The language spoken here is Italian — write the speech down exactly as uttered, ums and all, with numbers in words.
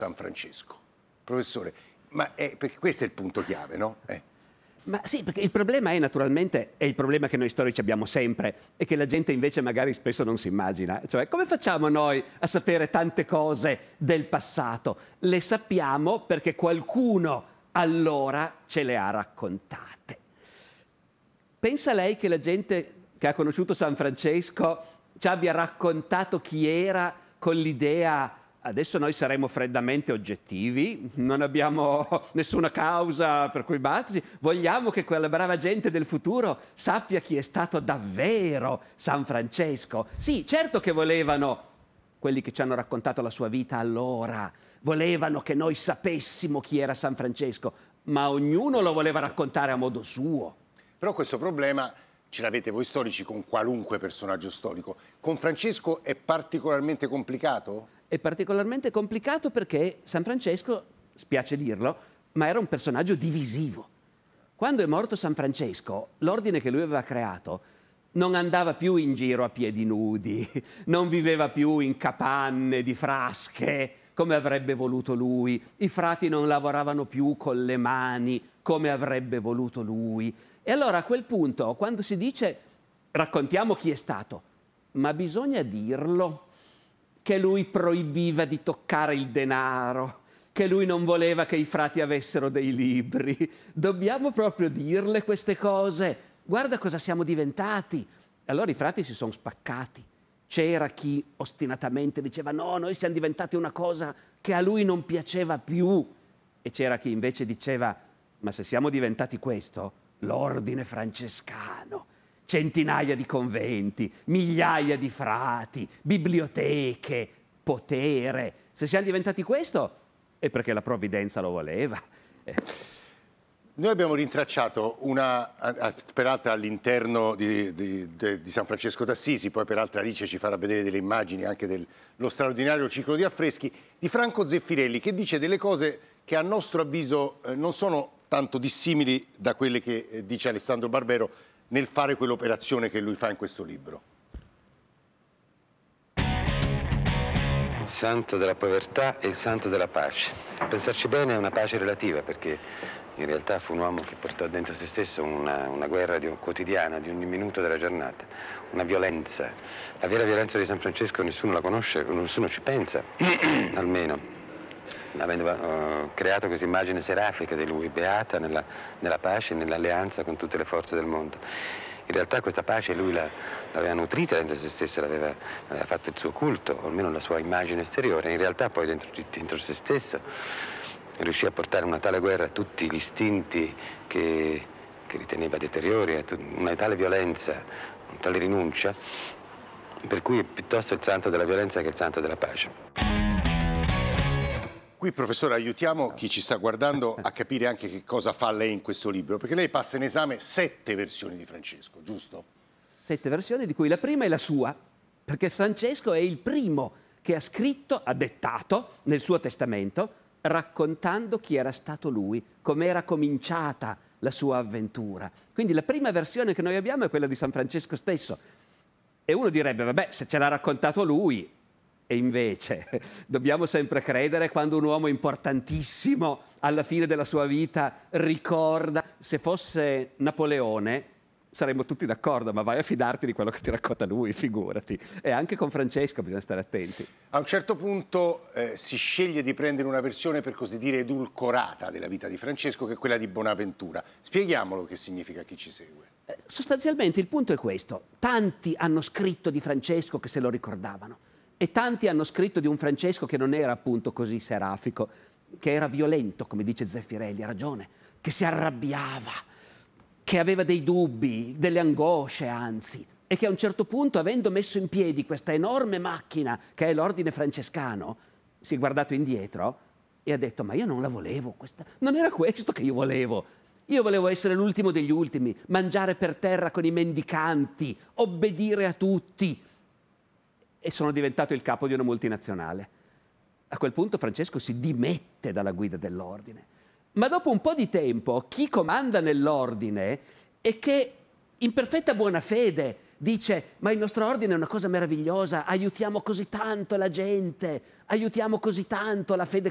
San Francesco. Professore, ma è, perché questo è il punto chiave, no? Eh. Ma sì, perché il problema è naturalmente, è il problema che noi storici abbiamo sempre e che la gente invece magari spesso non si immagina. Cioè, come facciamo noi a sapere tante cose del passato? Le sappiamo perché qualcuno allora ce le ha raccontate. Pensa lei che la gente che ha conosciuto San Francesco ci abbia raccontato chi era con l'idea: adesso noi saremo freddamente oggettivi, non abbiamo nessuna causa per cui batterci, vogliamo che quella brava gente del futuro sappia chi è stato davvero San Francesco. Sì, certo che volevano, quelli che ci hanno raccontato la sua vita allora, volevano che noi sapessimo chi era San Francesco, ma ognuno lo voleva raccontare a modo suo. Però questo problema ce l'avete voi storici con qualunque personaggio storico. Con Francesco è particolarmente complicato? È particolarmente complicato perché San Francesco, spiace dirlo, ma era un personaggio divisivo. Quando è morto San Francesco, l'ordine che lui aveva creato non andava più in giro a piedi nudi, non viveva più in capanne di frasche come avrebbe voluto lui, i frati non lavoravano più con le mani come avrebbe voluto lui. E allora a quel punto, quando si dice raccontiamo chi è stato, ma bisogna dirlo che lui proibiva di toccare il denaro, che lui non voleva che i frati avessero dei libri. Dobbiamo proprio dirle queste cose. Guarda cosa siamo diventati. Allora i frati si sono spaccati. C'era chi ostinatamente diceva no, noi siamo diventati una cosa che a lui non piaceva più. E c'era chi invece diceva ma se siamo diventati questo, l'ordine francescano, centinaia di conventi, migliaia di frati, biblioteche, potere. Se siamo diventati questo è perché la provvidenza lo voleva. Eh. Noi abbiamo rintracciato una, peraltro all'interno di, di, di, di San Francesco d'Assisi, poi peraltro Alice ci farà vedere delle immagini anche dello straordinario ciclo di affreschi, di Franco Zeffirelli, che dice delle cose che a nostro avviso eh, non sono tanto dissimili da quelle che eh, dice Alessandro Barbero nel fare quell'operazione che lui fa in questo libro. Il santo della povertà e il santo della pace. A pensarci bene è una pace relativa, perché in realtà fu un uomo che portò dentro se stesso una, una guerra di un, quotidiana, di ogni minuto della giornata, una violenza. La vera violenza di San Francesco nessuno la conosce, nessuno ci pensa, almeno. Avendo uh, creato questa immagine serafica di lui, beata nella, nella pace e nell'alleanza con tutte le forze del mondo. In realtà questa pace lui la, l'aveva nutrita dentro se stesso, l'aveva, aveva fatto il suo culto, o almeno la sua immagine esteriore. In realtà poi dentro, dentro se stesso riuscì a portare una tale guerra a tutti gli istinti che, che riteneva deteriori, una tale violenza, una tale rinuncia, per cui è piuttosto il santo della violenza che il santo della pace. Qui, professore, aiutiamo chi ci sta guardando a capire anche che cosa fa lei in questo libro, perché lei passa in esame sette versioni di Francesco, giusto? Sette versioni, di cui la prima è la sua, perché Francesco è il primo che ha scritto, ha dettato nel suo testamento, raccontando chi era stato lui, come era cominciata la sua avventura. Quindi la prima versione che noi abbiamo è quella di San Francesco stesso. E uno direbbe, vabbè, se ce l'ha raccontato lui. E invece dobbiamo sempre credere quando un uomo importantissimo alla fine della sua vita ricorda. Se fosse Napoleone saremmo tutti d'accordo, ma vai a fidarti di quello che ti racconta lui, figurati. E anche con Francesco bisogna stare attenti. A un certo punto eh, si sceglie di prendere una versione, per così dire, edulcorata della vita di Francesco, che è quella di Bonaventura. Spieghiamolo che significa a chi ci segue. Eh, sostanzialmente il punto è questo. Tanti hanno scritto di Francesco che se lo ricordavano. E tanti hanno scritto di un Francesco che non era appunto così serafico, che era violento, come dice Zeffirelli, ha ragione, che si arrabbiava, che aveva dei dubbi, delle angosce anzi, e che a un certo punto, avendo messo in piedi questa enorme macchina che è l'ordine francescano, si è guardato indietro e ha detto ma io non la volevo, questa... non era questo che io volevo. Io volevo essere l'ultimo degli ultimi, mangiare per terra con i mendicanti, obbedire a tutti. E sono diventato il capo di una multinazionale. A quel punto Francesco si dimette dalla guida dell'ordine. Ma dopo un po' di tempo chi comanda nell'ordine e che in perfetta buona fede dice ma il nostro ordine è una cosa meravigliosa, aiutiamo così tanto la gente, aiutiamo così tanto la fede